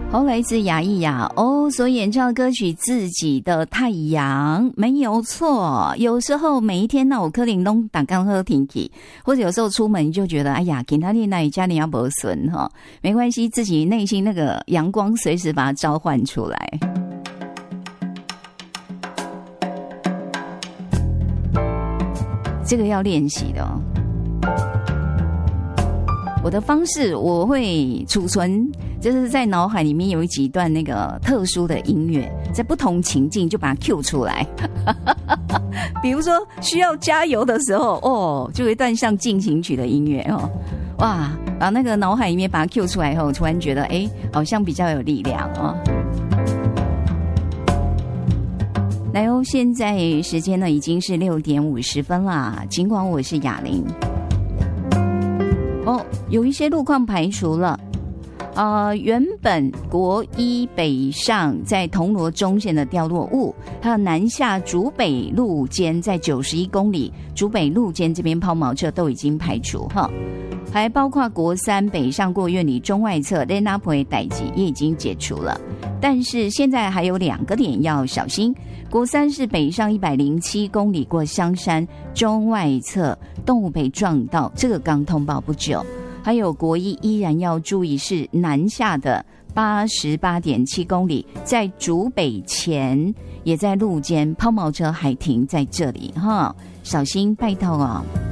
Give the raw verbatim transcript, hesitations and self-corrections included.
好，来自雅艺雅哦所演唱的歌曲《自己的太阳》没有错。有时候每一天那我可能都打刚喝天气，或者有时候出门就觉得哎呀，给他练那家里要不顺哈，没关系，自己内心那个阳光随时把它召唤出来。这个要练习的哦。我的方式我会储存，就是在脑海里面有几段那个特殊的音乐，在不同情境就把它 Q 出来。比如说需要加油的时候，哦，就有一段像进行曲的音乐哦，哇，把那个脑海里面把它 Q 出来以后，突然觉得哎，好像比较有力量哦。来哦，现在时间呢已经是六点五十分啦。尽管我是雅玲。哦，有一些路况排除了。呃，原本国一北上在铜锣中线的掉落物，还有南下竹北路间在九十一公里，竹北路间这边抛锚车都已经排除哈。还包括国三北上过院里中外侧雷纳普的代际也已经解除了，但是现在还有两个点要小心。国三是北上一百零七公里过香山中外侧动物被撞到，这个刚通报不久。还有国一依然要注意是南下的八十八点七公里，在竹北前也在路间抛锚车还停在这里哈，小心拜托哦。